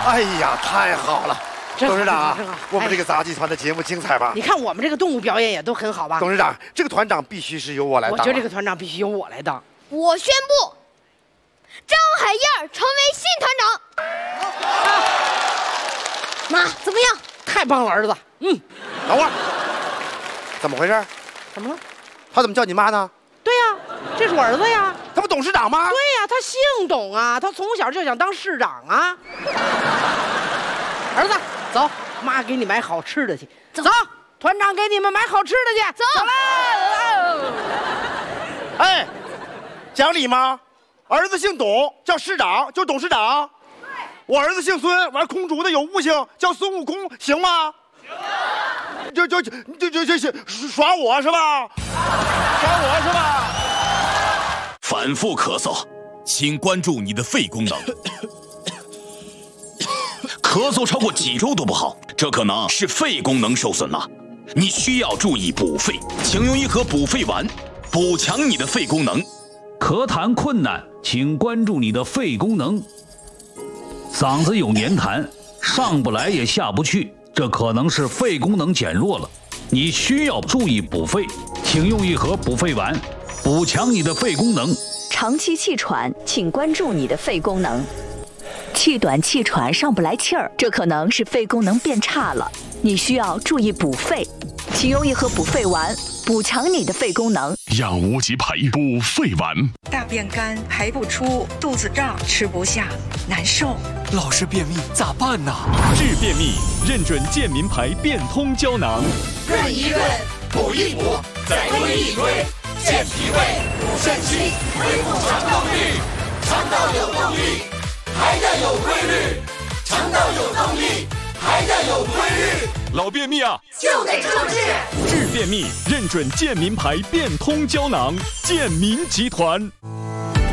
哎呀，太好了！董事长，我们这个哎杂技团的节目精彩吧？ 你看我们这个动物表演也都很好吧？ 董事长，这个团长必须是由我来当。 我觉得这个团长必须由我来当。 我宣布，张海燕成为新团长。妈，怎么样？ 太棒了，儿子。 等会儿，怎么回事？ 怎么了？ 他怎么叫你妈呢？ 对呀，这是我儿子呀。 他不董事长吗？ 对呀，他姓董啊，他从小就想当市长啊。儿子，走，妈给你买好吃的去。走，团长给你们买好吃的去。走了。 哎，讲理吗？儿子姓董，叫市长，就是董事长。我儿子姓孙，玩空竹的有悟性，叫孙悟空，行吗？行。就耍我是吧？耍我是吧？ 反复咳嗽，请关注你的肺功能。咳嗽超过几周都不好，这可能是肺功能受损了。你需要注意补肺，请用一盒补肺丸，补强你的肺功能。 咳痰困难，请关注你的肺功能。嗓子有黏痰，上不来也下不去，这可能是肺功能减弱了。你需要注意补肺，请用一盒补肺丸，补强你的肺功能。 长期气喘，请关注你的肺功能。气短气喘上不来气儿，这可能是肺功能变差了，你需要注意补肺，请用一盒补肺丸，补强你的肺功能。 养无极培补肺丸。 大便干排不出，肚子胀吃不下，难受。 老是便秘咋办呢？ 治便秘，认准健民牌变通胶囊。 润一润，补一补，再推一推，健脾胃，补肾气，恢复肠道率。肠道有动力，还要有规律。肠道有动力，还要有规律。 老便秘啊， 就得克制。 治便秘，认准健民牌变通胶囊，健民集团。